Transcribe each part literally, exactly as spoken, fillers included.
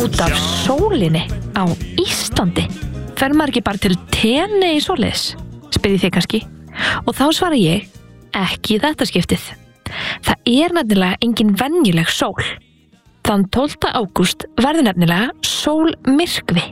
út af sólinni á Íslandi? Fer maður ekki bara til tenni í svoleiðis? Spyrjið þið kannski. Og þá svara ég, ekki í þetta skiptið. Það er nefnilega engin venjuleg sól. Þann tólfta ágúst verður nefnilega sólmyrkvi.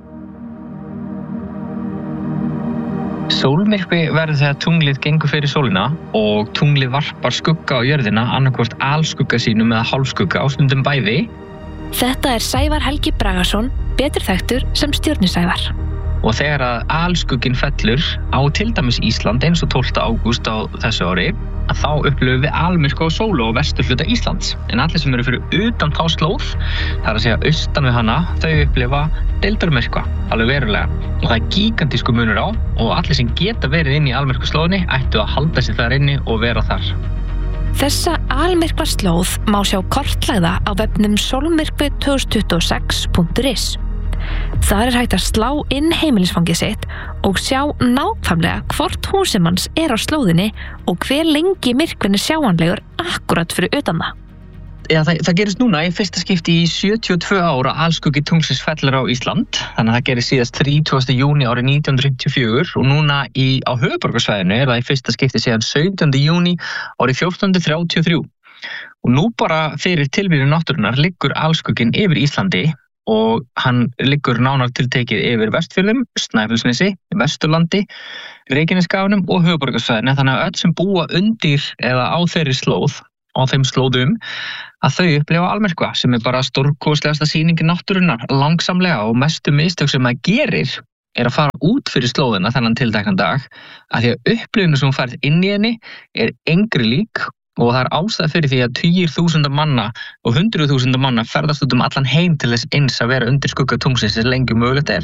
Sólmyrkvi verður þegar tunglið gengur fyrir sólina og tunglið varpar skugga á jörðina annarkvort alskugga sínum eða hálfskugga á stundum bæði. Þetta er Sævar Helgi Bragason, betur þekktur sem Stjörnusævar. Og þegar að alskugginn fellur á til dæmis Ísland eins og tólfta ágúst á þessu ári, að þá upplifum við almyrkva á sólu á vesturhluta Íslands. En allir sem eru fyrir utan þá slóð, það er að segja austan við hana, þau upplifa deildarmyrkva, alveg verulega. Og það er gigantísku munur á og allir sem geta verið inn í almyrkvaslóðinni ættu að halda sig þar inni og vera þar. Þessa almyrkvaslóð má sjá kortlagða á vefnum sólmyrkvi tvö þúsund tuttugu og sex punktur is. Þar er hægt að slá inn heimilisfangið sitt og sjá nákvæmlega hvort húsið manns er á slóðinni og hver lengi myrkvinn er sjáanlegur akkurat fyrir utan það. Já, það, það gerist núna í fyrsta skipti í sjötíu og tvö ára alskuggi tunglsins fellur á Ísland. Þannig að það gerist síðast þrítugasta júní árið nítján hundruð fimmtíu og fjögur og núna í, á höfuðborgarsvæðinu er það í fyrsta skipti síðan sautjánda júní árið fjórtán hundruð þrjátíu og þrjú. Og nú bara fyrir tilvíðun náttúrunnar liggur alskugginn yfir Íslandi og hann liggur nánar tiltekið yfir Vestfjörðum, Snæfellsnesi, Vesturlandi, Reykjanesskaganum og höfuðborgarsvæðinu, þannig að öll sem búa undir eða á þeirri slóð, á þeim slóðum, að þau upplifa almyrkva sem er bara stórkostlegasta sýningi náttúrunnar, langsamlega og mestu mistök sem það gerir er að fara út fyrir slóðina þennan tiltekna dag, að því að upplifinu sem hún færð inn í henni er engri lík og það er ástæða fyrir því að tugir þúsunda manna og hundruð þúsunda manna ferðast út um allan heim til þess eins að vera undir skugga tunglsins eins lengi mögulegt er.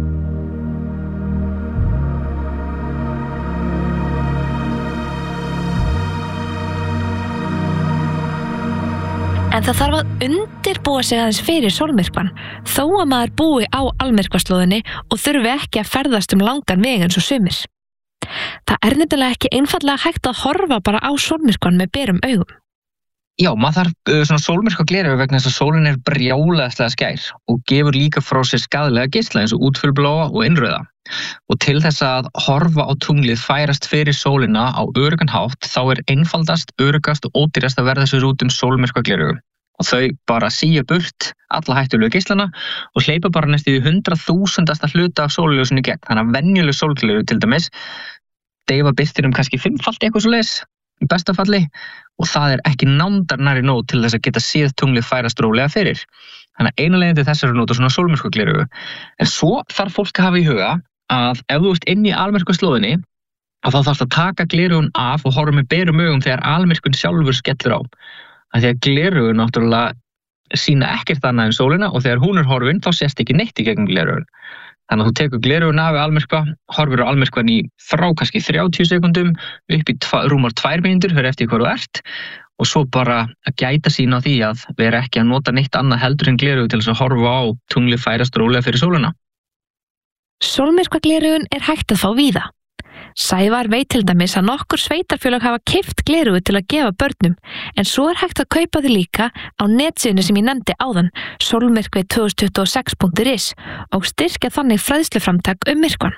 En það þarf að undirbúa sig aðeins fyrir sólmyrkvan, þó að maður búi á almyrkvaslóðinni og þurfi ekki að ferðast um langan veg eins og sumir. Það er nefnilega ekki einfaldlega hægt að horfa bara á sólmyrkvan með berum augum. Já, maður þarf uh, svona sólmyrkvagleraugu vegna þess að sólin er brjálæðislega skær og gefur líka frá sér skaðlega geisla eins og útfjólubláa og innrauða. Og til þess að horfa á tunglið færast fyrir sólina á öruggan hátt þá er einfaldast, öruggast og ódýrast að verða sér út um sólmyrkvagleraugu. Og þau bara síja burt alla hættulegu geislana og hleypa bara næstu í hundrað þúsundasta hluta af sólarljósinu gegn. Þannig að venjuleg sólgleraugu til dæmis deyfa birtinum kannski fimmfalt eitthvað svoleiðis í besta falli og það er ekki nándar nærri nóg til þess að geta séð tunglið færast rólega fyrir. Þannig að eina leiðin til þess er að nota svona sólmyrkvagleraugu. En svo þarf fólk að hafa í huga að ef þú ert inn í almyrkvaslóðinni þá þarfst að taka gleraugun af og horfa með berum augum þegar almyrkvinn sjálfur skellur á. Að því að gleraugun náttúrulega sýna ekkert annað en sólina og þegar hún er horfin þá sést ekki neitt í gegnum gleraugun. Þannig að þú tekur gleraugun af við almyrkva, horfir á almyrkvan í frá kannski þrjátíu sekúndum upp í tva, rúmar tvær mínútur fyrir eftir hvað þú ert og svo bara að gæta sín á því að vera ekki að nota neitt annað heldur en gleraugu til þess að horfa á tunglið færast rólega fyrir sólina. Sólmyrkvagleraugun er hægt að fá víða. Sævar veit til dæmis að nokkur sveitarfélög hafa keypt gleraugu til að gefa börnum, en svo er hægt að kaupa þau líka á netsíðunni sem ég nefndi áðan, sólmyrkvi tvö þúsund tuttugu og sex punktur is, og styrkja þannig fræðsluframtak um myrkvan.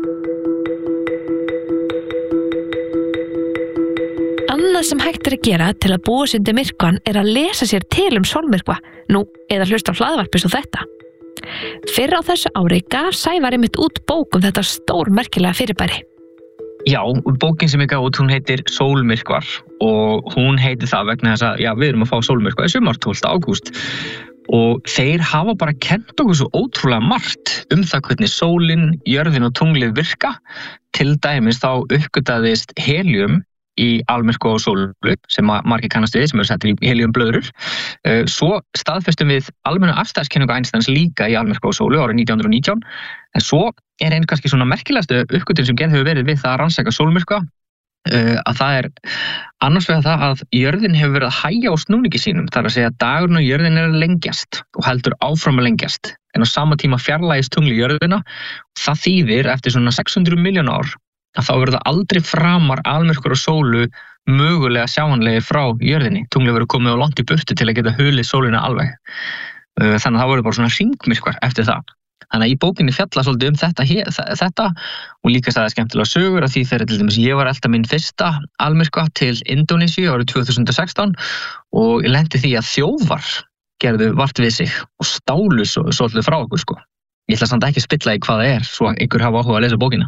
Annað sem hægt er að gera til að búa sig undir myrkvan er að lesa sér til um sólmyrkva, nú eða hlusta á hlaðvarpið svo þetta. Fyrr á þessu ári gaf Sævar einmitt út bók um þetta stórmerkilega fyrirbæri. Já, bókin sem ég gaf út, hún heitir Sólmyrkvar og hún heitir það vegna þess að já, við erum að fá sólmyrkva í sumar tólfta ágúst og þeir hafa bara kennt okkur svo ótrúlega margt um það hvernig sólin, jörðin og tunglið virka. Til dæmis þá uppgötaðist helium í almyrkva og sólu sem margir kannast við, sem eru settir í heliumblöðrur. Svo staðfestum við almenna afstæðiskenningu Einsteins líka í almyrkva og sólu árið nítján hundruð og nítján. En svo er einu kannski svona merkilegastu uppgötvun sem gerð hefur verið við það að rannsaka sólmyrkva að það er annars vegar það að jörðin hefur verið að hægja á snúningi sínum. Það er að segja að dagurinn og jörðin er að lengjast og heldur áfram að lengjast. En á sama tíma fjarlægist tungl í jörðina. Það þýðir eftir svona sex hundruð milljón ár að þá verður það aldrei framar almyrkvar og sólu mögulega sjáanlegir frá jörðinni. Tunglið verður komið á langt í burtu til að geta hulið sólina alveg. Þannig að það voru bara svona hringmyrkvar eftir það. Þannig að í bókinni fjalla svolítið um þetta, hér, þetta og líka sagði skemmtilega sögur af því þegar til dæmis ég var að elta minn fyrsta almyrkva til Indónesíu árið tvö þúsund og sextán og ég lenti því að þjófar gerðu vart við sig og stálu svo, svolítið frá okkur sko. Ég ætla samt ekki að spilla í hvað það er svo að ykkur hafa áhuga að lesa bókina.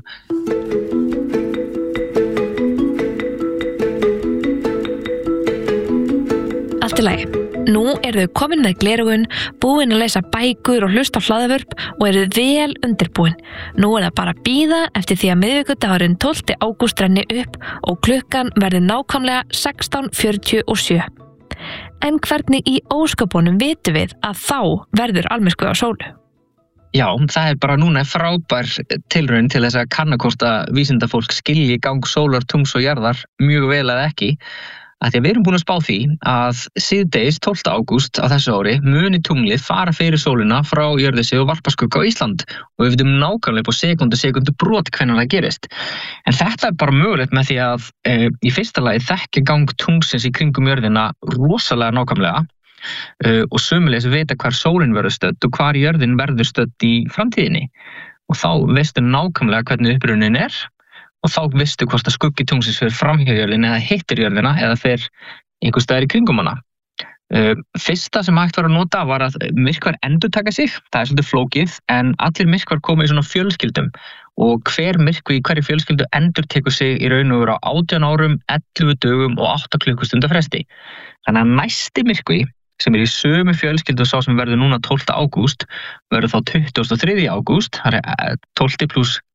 Allt í lagi. Nú eru þau komin með gleraugun, búin að lesa bækur og hlusta á hlaðvörp og eru vel undirbúin. Nú er það bara að bíða eftir því að miðvikudagurinn tólfta ágúst renni upp og klukkan verði nákvæmlega sextán fjörutíu og sjö. En hvernig í ósköpunum vitum við að þá verður almyrkvi á sólu? Já, það er bara núna frábær tilraun til þess að kanna hvort að vísindafólk skilji gang sólar, tungls og jarðar mjög vel eða ekki. Að því að við erum búin að spá því að síðdegis tólfta ágúst á þessu ári muni tunglið fara fyrir sólina frá jörðu og varpa skugga á Ísland og við vitum nákvæmlega på sekundu sekundu brot hvenær það gerist. En þetta er bara mögulegt með því að e, í fyrsta lagi þekkja gang tunglsins í kringum jörðina rosalega nákvæmlega e, og sömuleiðis vita hvar sólin verður stödd og hvar jörðin verður stödd í framtíðinni. Og þá veistu nákvæmlega hvernig upprunnin er og þá vistu hvort að skuggi tunglsins fer framhjá jörðina eða hittir jörðina eða fer einhvers staðar í kringum hana. Uh, fyrsta sem hægt var að nota var að myrkvar endurtaka sig, það er svolítið flókið, en allir myrkvar koma í svona fjölskyldum og hver myrkvi í hverju fjölskyldu endurtekur sig í raun og veru á átján árum, ellefu dögum og átta klukkustunda fresti. Þannig að næsti myrkvi sem er í sömu fjölskyldu og sá sem verður núna tólfta ágúst verður þá tuttugasta og þriðja ágúst, það er tólfti pluss